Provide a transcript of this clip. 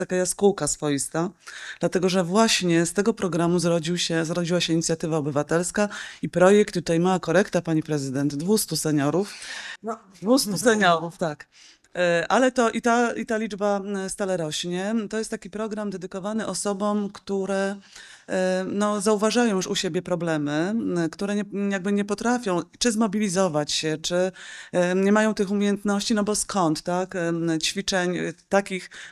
taka jaskółka swoista, dlatego że właśnie z tego programu zrodziła się inicjatywa obywatelska i projekt, tutaj mała korekta, pani prezydent, 200 seniorów. No, 200 seniorów, tak. Ale to i ta liczba stale rośnie. To jest taki program dedykowany osobom, które no, zauważają już u siebie problemy, które jakby nie potrafią czy zmobilizować się, czy nie mają tych umiejętności, no bo skąd, tak? Ćwiczeń takich